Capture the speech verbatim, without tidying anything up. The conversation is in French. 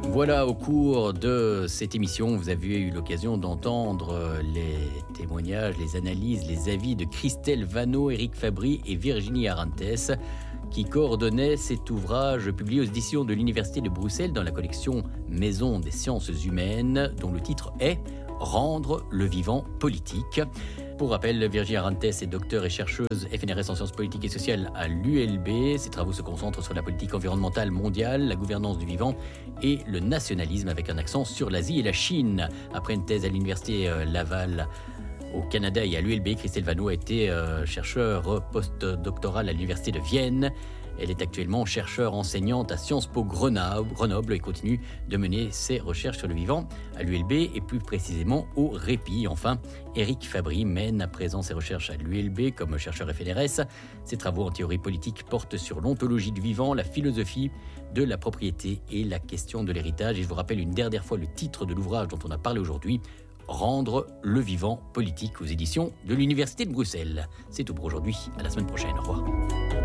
Voilà, au cours de cette émission, vous avez eu l'occasion d'entendre les témoignages, les analyses, les avis de Christelle Vanneau, Éric Fabry et Virginie Arantès, qui coordonnaient cet ouvrage publié aux éditions de l'Université de Bruxelles dans la collection Maison des sciences humaines, dont le titre est « Rendre le vivant politique ». Pour rappel, Virginie Arantès est docteure et chercheuse F N R S en sciences politiques et sociales à l'U L B. Ses travaux se concentrent sur la politique environnementale mondiale, la gouvernance du vivant et le nationalisme, avec un accent sur l'Asie et la Chine. Après une thèse à l'Université Laval au Canada et à l'U L B, Christelle Vanneau a été euh, chercheure postdoctorale à l'Université de Vienne. Elle est actuellement chercheure enseignante à Sciences Po Grenoble et continue de mener ses recherches sur le vivant à l'U L B et plus précisément au Répi. Enfin, Éric Fabry mène à présent ses recherches à l'U L B comme chercheur F N R S. Ses travaux en théorie politique portent sur l'ontologie du vivant, la philosophie de la propriété et la question de l'héritage. Et je vous rappelle une dernière fois le titre de l'ouvrage dont on a parlé aujourd'hui, Rendre le vivant politique, aux éditions de l'Université de Bruxelles. C'est tout pour aujourd'hui. À la semaine prochaine. Au revoir.